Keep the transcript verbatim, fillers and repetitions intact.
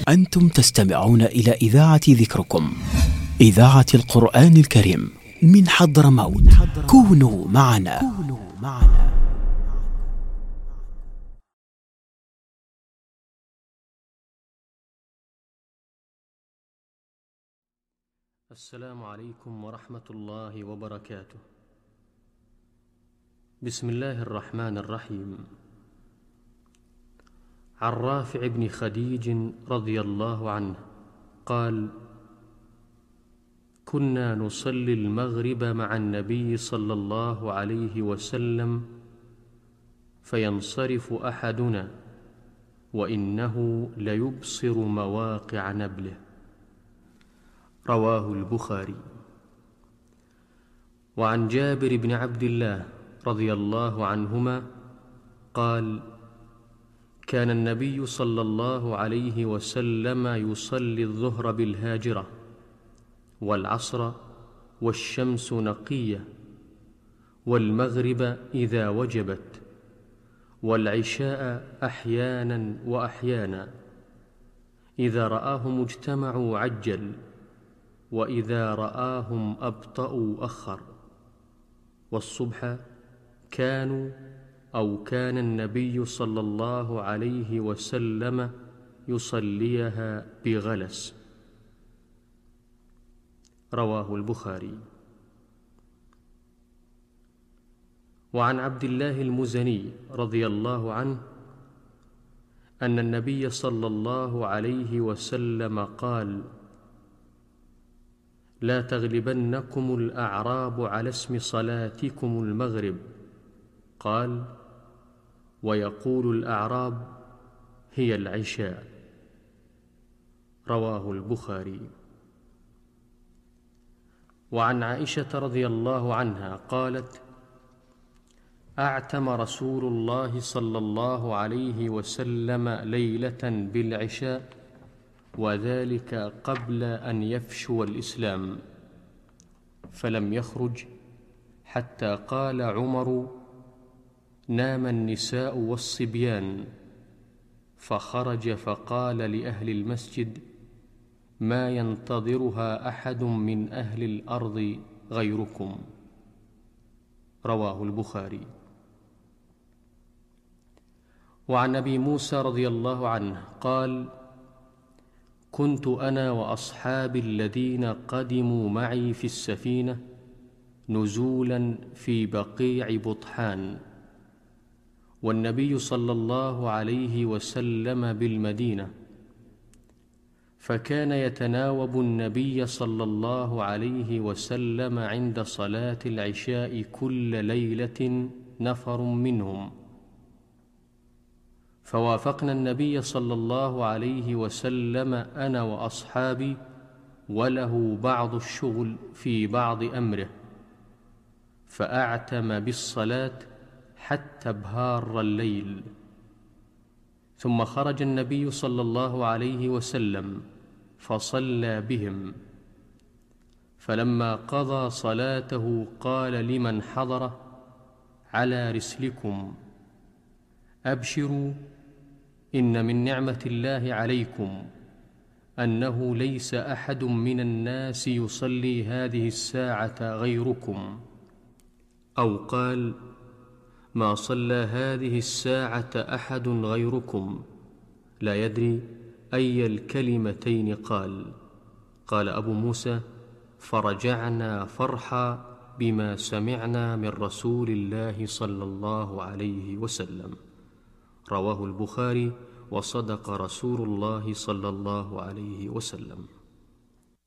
أنتم تستمعون إلى إذاعة ذكركم، إذاعة القرآن الكريم من حضرموت. كونوا معنا. السلام عليكم ورحمة الله وبركاته. بسم الله الرحمن الرحيم. عن رافع بن خديج رضي الله عنه قال: كنا نصلي المغرب مع النبي صلى الله عليه وسلم فينصرف أحدنا وإنه ليبصر مواقع نبله. رواه البخاري. وعن جابر بن عبد الله رضي الله عنهما قال: كان النبي صلى الله عليه وسلم يصلي الظهر بالهاجرة والعصر والشمس نقية والمغرب إذا وجبت والعشاء أحيانا وأحيانا، إذا رآهم اجتمعوا عجل وإذا رآهم أبطأوا أخر، والصبح كانوا أو كان النبي صلى الله عليه وسلم يصليها بغلس. رواه البخاري. وعن عبد الله المزني رضي الله عنه أن النبي صلى الله عليه وسلم قال: لا تغلبنكم الأعراب على اسم صلاتكم المغرب. قال: ويقول الأعراب هي العشاء. رواه البخاري. وعن عائشة رضي الله عنها قالت: أعتم رسول الله صلى الله عليه وسلم ليلة بالعشاء، وذلك قبل أن يفشو الإسلام، فلم يخرج حتى قال عمر: نام النساء والصبيان، فخرج فقال لأهل المسجد: ما ينتظرها أحد من أهل الأرض غيركم. رواه البخاري. وعن أبي موسى رضي الله عنه قال: كنت أنا وأصحابي الذين قدموا معي في السفينة نزولا في بقيع بطحان، والنبي صلى الله عليه وسلم بالمدينة، فكان يتناوب النبي صلى الله عليه وسلم عند صلاة العشاء كل ليلة نفر منهم، فوافقنا النبي صلى الله عليه وسلم أنا وأصحابي وله بعض الشغل في بعض أمره، فأعتم بالصلاة حتى ابهار الليل، ثم خرج النبي صلى الله عليه وسلم فصلى بهم، فلما قضى صلاته قال لمن حضره: على رسلكم، أبشروا، إن من نعمة الله عليكم أنه ليس أحد من الناس يصلي هذه الساعة غيركم، أو قال: ما صلى هذه الساعة أحد غيركم، لا يدري أي الكلمتين قال. قال أبو موسى: فرجعنا فرحا بما سمعنا من رسول الله صلى الله عليه وسلم. رواه البخاري. وصدق رسول الله صلى الله عليه وسلم.